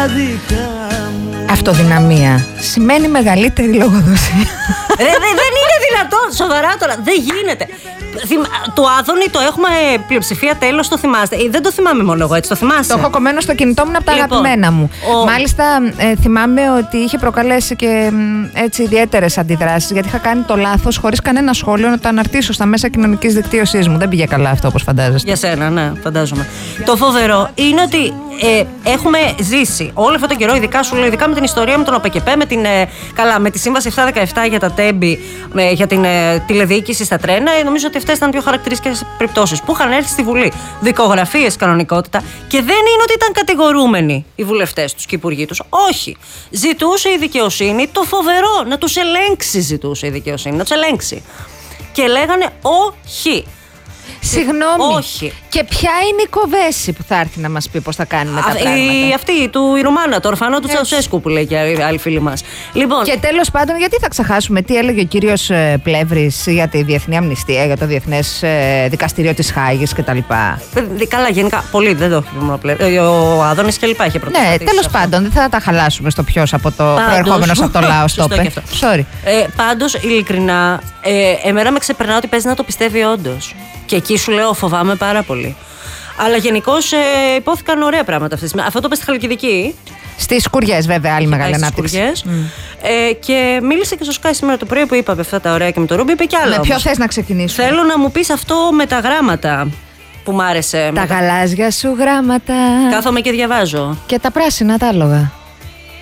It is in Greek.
Αυτοδυναμία σημαίνει μεγαλύτερη λογοδοσία. Δεν είναι δυνατόν, σοβαρά τώρα, δεν γίνεται. Το Άδωνη το έχουμε πλειοψηφία τέλος, το θυμάστε. Δεν το θυμάμαι μόνο εγώ, έτσι το θυμάσαι? Το έχω κομμένο στο κινητό μου, από τα αγαπημένα μου. Μάλιστα θυμάμαι ότι είχε προκαλέσει και έτσι ιδιαίτερες αντιδράσεις, γιατί είχα κάνει το λάθος χωρίς κανένα σχόλιο να το αναρτήσω στα μέσα κοινωνικής δικτύωσής μου. Δεν πήγε καλά αυτό, όπως φαντάζεστε. Για σένα, ναι, φαντάζομαι. Το φοβερό είναι ότι έχουμε ζήσει όλο αυτόν τον καιρό, ειδικά με την ιστορία με τον ΟΠΕΚΕΠΕ, με τη Σύμβαση 717 για τα τέμπη, για την τηλεδιοίκηση στα τρένα. Νομίζω ότι αυτές ήταν δύο χαρακτηριστικές περιπτώσεις που είχαν έρθει στη Βουλή. Δικογραφίες κανονικότητα, και δεν είναι ότι ήταν κατηγορούμενοι οι βουλευτές τους και οι υπουργοί τους. Όχι. Ζητούσε η δικαιοσύνη, το φοβερό, να τους ελέγξει, ζητούσε η δικαιοσύνη, να τους ελέγξει. Και λέγανε όχι. Συγγνώμη. Όχι. Και ποια είναι η Κοβέση που θα έρθει να μας πει πώς θα κάνουμε τα πράγματα? Αυτή του η Ρουμάνα, το ορφανό του Τσαουσέσκου που λέει και άλλοι φίλοι μας. Λοιπόν, και τέλος πάντων, γιατί θα ξεχάσουμε τι έλεγε ο κύριος Πλεύρης για τη Διεθνή Αμνηστία, για το Διεθνές Δικαστήριο της Χάγης κτλ. Καλά, γενικά, πολύ δεν το έχει. Ο Άδωνης και λοιπά είχε προτείνει. Ναι, τέλος πάντων, δεν θα τα χαλάσουμε στο ποιος από το προερχόμενος από το λαό στο είπε. Sorry. Πάντως, ειλικρινά, εμένα με ξεπερνά ότι παίζει να το πιστεύει όντως. Και εκεί σου λέω, φοβάμαι πάρα πολύ. Αλλά γενικώς υπόθηκαν ωραία πράγματα αυτές. Αυτό το είπε στη Χαλκιδική. Στις Σκουριές, βέβαια, άλλη μεγάλη ανάπτυξη. Και μίλησε και στο Sky σήμερα το πρωί που είπα αυτά τα ωραία και με το Ρούμπι. Είπε κι άλλα. Με ποιο θες να ξεκινήσουμε? Θέλω να μου πεις αυτό με τα γράμματα που μ' άρεσε. Τα γαλάζια σου γράμματα. Κάθομαι και διαβάζω. Και τα πράσινα τα άλογα.